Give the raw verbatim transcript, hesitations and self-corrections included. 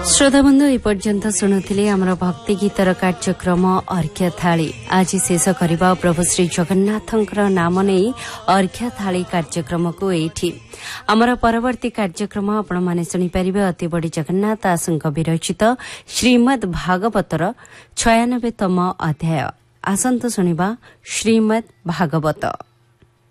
श्रोताबंधु एपर्यंत शुणुले आमर भक्ति गीतर कार्यक्रम अर्घ्य थाली आज शेष करबा प्रभु श्री जगन्नाथंकर नाम नहीं अर्घ्य थाली कार्यक्रम को एठी आमर परवर्ती कार्यक्रम आपण माने सुनि परिबे अति बड़ी जगन्नाथ दासଙ୍କ विरचित श्रीमद् भागवतर छियानबे तम अध्याय आसंत सुनिबा श्रीमद् भागवत।